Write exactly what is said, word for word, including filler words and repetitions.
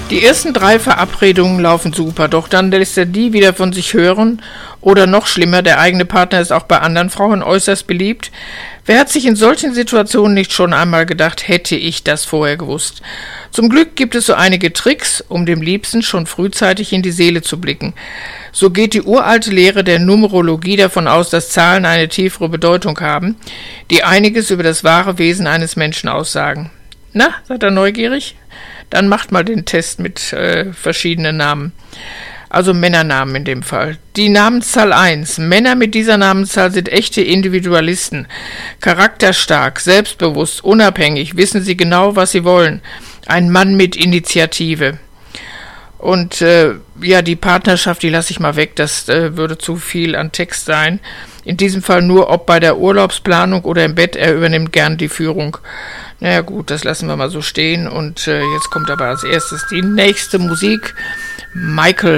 Die ersten drei Verabredungen laufen super, doch dann lässt er die wieder von sich hören. Oder noch schlimmer, der eigene Partner ist auch bei anderen Frauen äußerst beliebt. Wer hat sich in solchen Situationen nicht schon einmal gedacht, hätte ich das vorher gewusst? Zum Glück gibt es so einige Tricks, um dem Liebsten schon frühzeitig in die Seele zu blicken. So geht die uralte Lehre der Numerologie davon aus, dass Zahlen eine tiefere Bedeutung haben, die einiges über das wahre Wesen eines Menschen aussagen. Na, seid ihr neugierig? Dann macht mal den Test mit äh, verschiedenen Namen. Also Männernamen in dem Fall. Die Namenszahl eins. Männer mit dieser Namenszahl sind echte Individualisten. Charakterstark, selbstbewusst, unabhängig, wissen sie genau, was sie wollen. Ein Mann mit Initiative. Und äh, ja, die Partnerschaft, die lasse ich mal weg, das äh, würde zu viel an Text sein. In diesem Fall nur, ob bei der Urlaubsplanung oder im Bett, er übernimmt gern die Führung. Naja gut, das lassen wir mal so stehen. Und äh, jetzt kommt aber als erstes die nächste Musik. Michael